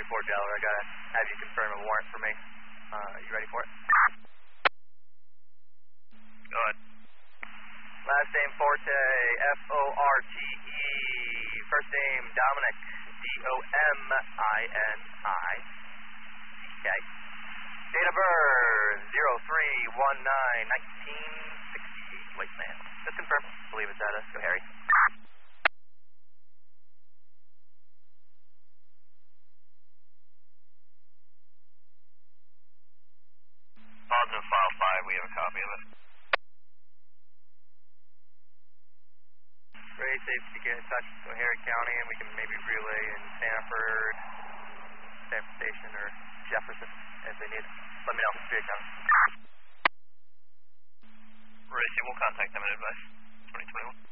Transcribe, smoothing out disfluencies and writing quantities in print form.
Jailer, I gotta have you confirm a warrant for me. You ready for it? Go ahead. Last name Forte, F-O-R-T-E. First name Dominic, D-O-M-I-N-I. Okay. Date of birth, 03-19-1968. White man. Just confirm. Believe it's at us. Go Harry. Positive file 5, we have a copy of it. Ray, safe to get in touch with Harry County, and we can maybe relay in Sanford Station, or Jefferson if they need. Let me know. See you, County. Ray, we'll contact them in advice. 2021.